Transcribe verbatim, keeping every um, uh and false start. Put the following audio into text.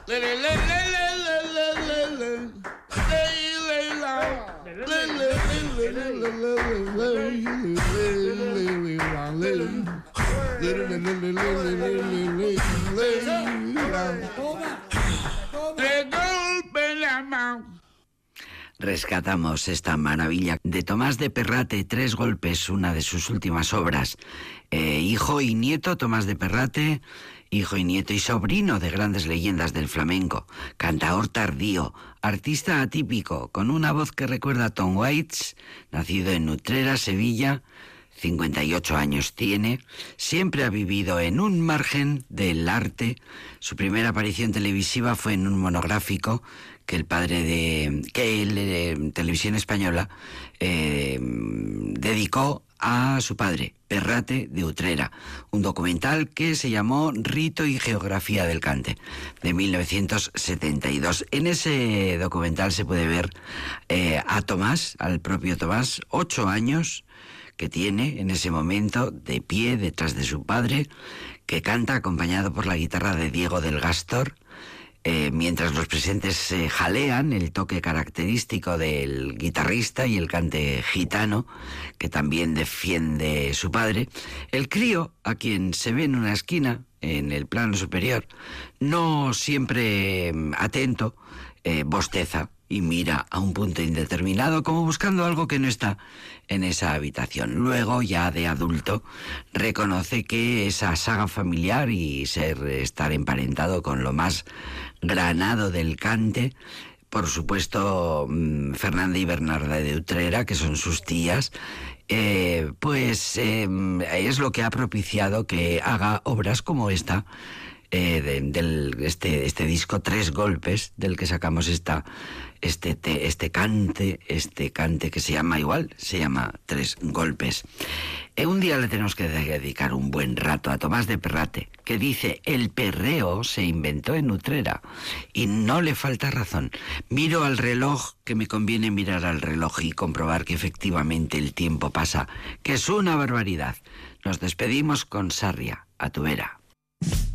Rescatamos esta maravilla de Tomás de Perrate, Tres golpes, una de sus últimas obras. Eh, hijo y nieto, Tomás de Perrate, hijo y nieto y sobrino de grandes leyendas del flamenco, cantaor tardío, artista atípico, con una voz que recuerda a Tom Waits, nacido en Utrera, Sevilla, cincuenta y ocho años tiene, siempre ha vivido en un margen del arte. Su primera aparición televisiva fue en un monográfico que el padre de... que él, eh, Televisión Española, eh, dedicó a su padre, Perrate de Utrera, un documental que se llamó Rito y Geografía del Cante, de mil novecientos setenta y dos. En ese documental se puede ver eh, a Tomás, al propio Tomás, ocho años, que tiene en ese momento, de pie detrás de su padre, que canta acompañado por la guitarra de Diego del Gastor, eh, mientras los presentes se eh, jalean el toque característico del guitarrista y el cante gitano, que también defiende su padre. El crío, a quien se ve en una esquina, en el plano superior, no siempre atento, eh, bosteza y mira a un punto indeterminado, como buscando algo que no está en esa habitación. Luego, ya de adulto, reconoce que esa saga familiar y ser estar emparentado con lo más granado del cante, por supuesto, Fernanda y Bernarda de Utrera, que son sus tías, eh, pues eh, es lo que ha propiciado que haga obras como esta, eh, de, del este este disco Tres golpes, del que sacamos esta este te, este cante este cante que se llama igual, se llama Tres golpes. Eh, un día le tenemos que dedicar un buen rato a Tomás de Perrate, que dice: el perreo se inventó en Utrera, y no le falta razón. Miro al reloj, que me conviene mirar al reloj y comprobar que efectivamente el tiempo pasa, que es una barbaridad. Nos despedimos con Sarria, a tu vera.